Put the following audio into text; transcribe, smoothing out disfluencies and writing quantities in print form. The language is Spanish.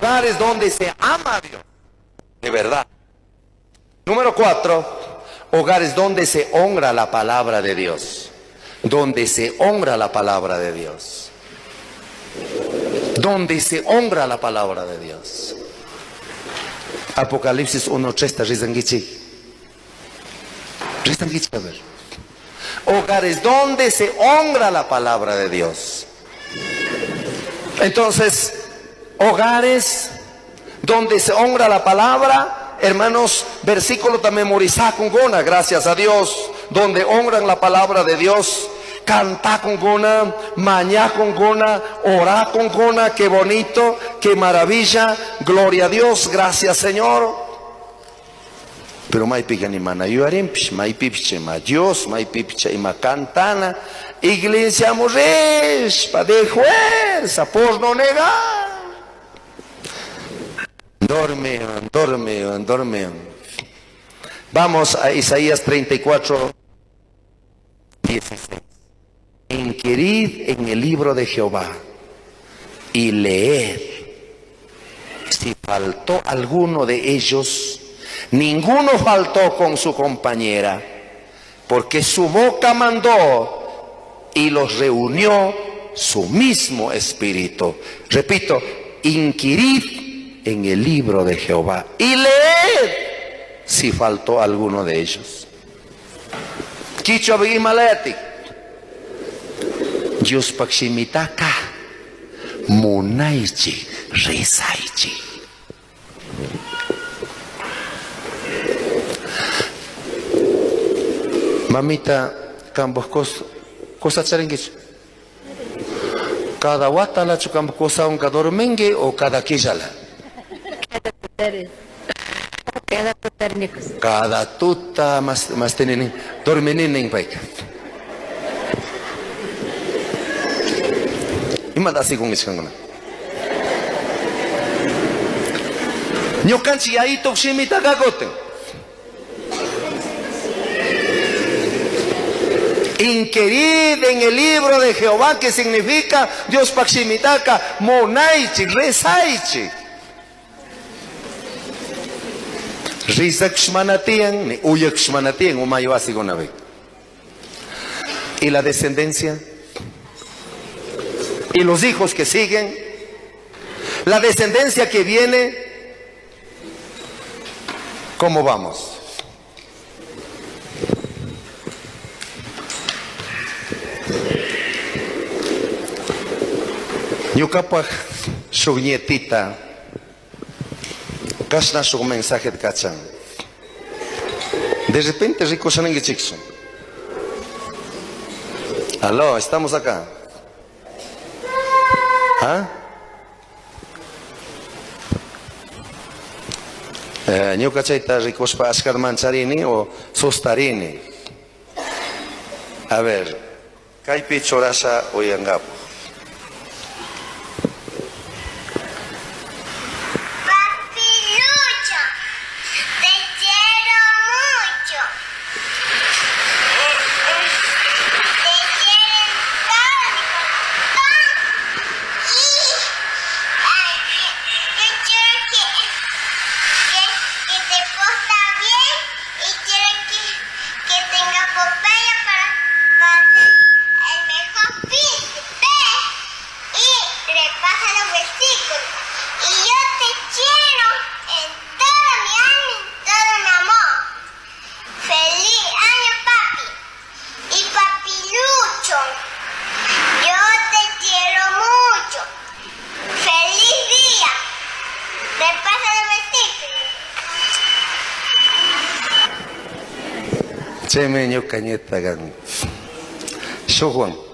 hogares donde se ama a Dios, de verdad. Número 4, hogares donde se honra la palabra de Dios. Donde se honra la palabra de Dios. Donde se honra la palabra de Dios. Apocalipsis 1:3, Rizangichi. Rizangichi, a ver. Hogares donde se honra la palabra de Dios. Entonces, hogares donde se honra la palabra, hermanos, versículo también memorizar con gona, gracias a Dios, donde honran la palabra de Dios, cantar con gona, mañar con gona, orar con gona, qué bonito, qué maravilla, gloria a Dios, gracias Señor. Pero mai pigani mana yuarimpish, mai pipche ma Dios, mai pipche ma cantana, iglesia morres, pa de fuerza, por no negar. Dorme. Vamos a Isaías 34:16. Inquirid en el libro de Jehová y leed. Si faltó alguno de ellos, ninguno faltó con su compañera, porque su boca mandó y los reunió su mismo espíritu. Repito, inquirid en el libro de Jehová y leed si faltó alguno de ellos. Kicho Maleti. Dios paximitaka munaichi risaichi. Mamita, campos cosa charenguich. Cada watala chukam cosa un kadormengue o cada quijala. Cada tuta mas teninin dormeninin baik. Imada así con iskangona. Nyokanchi ahí toximita gagoten. Inquirid en el libro de Jehová, que significa Dios paximitaka monaichi resaichi. Rizakshmanatian ni uyakshmanatian umayuasi gonabe. Y la descendencia y los hijos que siguen, la descendencia que viene, ¿cómo vamos? Yucapaj, su nietita, casna su mensaje de cachan. De repente rico sanengue chixo. Aló, estamos acá. ¿Ah? Ñuka chayta ricospa askar mancharini o sostarini. A ver, kaypi chorasa oyangapo. Cheme ño cañeta gan. Yo Juan.